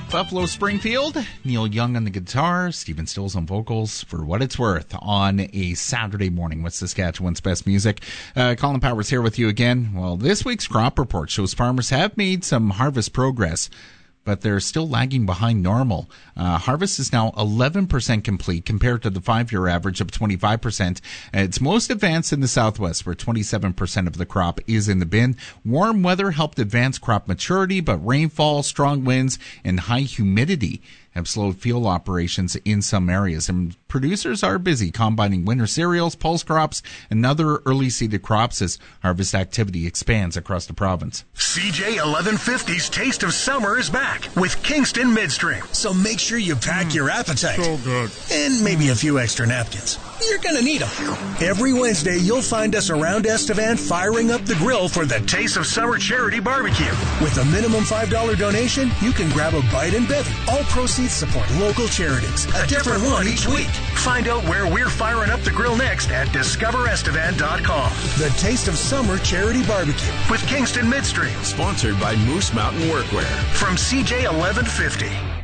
Buffalo Springfield, Neil Young on the guitar, Stephen Stills on vocals, For What It's Worth, on a Saturday morning with Saskatchewan's best music. Colin Powers here with you again. Well, this week's crop report shows farmers have made some harvest progress, but they're still lagging behind normal. Harvest is now 11% complete compared to the 5-year average of 25%. It's most advanced in the southwest, where 27% of the crop is in the bin. Warm weather helped advance crop maturity, but rainfall, strong winds, and high humidity have slowed field operations in some areas. And producers are busy combining winter cereals, pulse crops, and other early seeded crops as harvest activity expands across the province. CJ 1150's Taste of Summer is back with Kingston Midstream. So make sure you pack your appetite. So good. And maybe a few extra napkins. You're going to need them. Every Wednesday, you'll find us around Estevan firing up the grill for the Taste of Summer Charity Barbecue. With a minimum $5 donation, you can grab a bite and bevy. All proceeds support local charities. A different one each week. Find out where we're firing up the grill next at discoverestevan.com. The Taste of Summer Charity Barbecue with Kingston Midstream. Sponsored by Moose Mountain Workwear. From CJ 1150.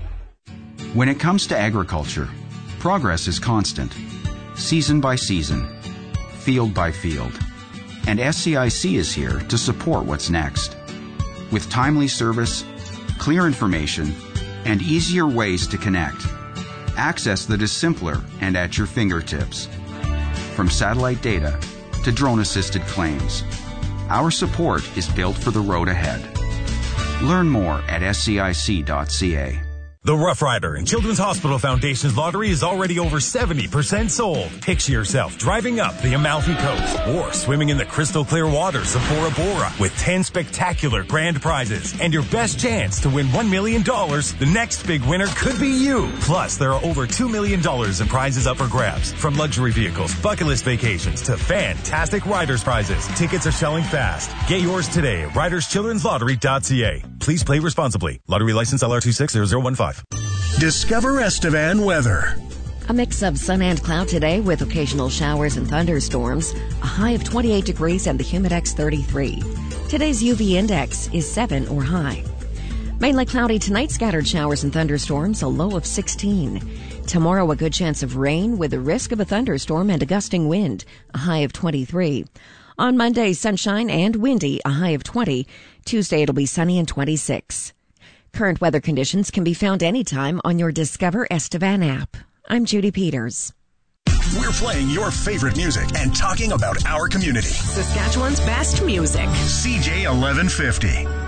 When it comes to agriculture, progress is constant. Season by season, field by field. And SCIC is here to support what's next. With timely service, clear information, and easier ways to connect. Access that is simpler and at your fingertips. From satellite data to drone-assisted claims, our support is built for the road ahead. Learn more at scic.ca. The Rough Rider and Children's Hospital Foundation's lottery is already over 70% sold. Picture yourself driving up the Amalfi Coast or swimming in the crystal clear waters of Bora Bora with 10 spectacular grand prizes. And your best chance to win $1 million, the next big winner could be you. Plus, there are over $2 million in prizes up for grabs. From luxury vehicles, bucket list vacations, to fantastic Riders prizes. Tickets are selling fast. Get yours today at riderschildrenslottery.ca. Please play responsibly. Lottery license LR260015. Discover Estevan weather. A mix of sun and cloud today with occasional showers and thunderstorms. A high of 28 degrees and the Humidex 33. Today's UV index is 7 or high. Mainly cloudy tonight, scattered showers and thunderstorms, a low of 16. Tomorrow, a good chance of rain with a risk of a thunderstorm and a gusting wind, a high of 23. On Monday, sunshine and windy, a high of 20. Tuesday, it'll be sunny and 26. Current weather conditions can be found anytime on your Discover Estevan app. I'm Judy Peters. We're playing your favorite music and talking about our community. Saskatchewan's best music. CJ 1150.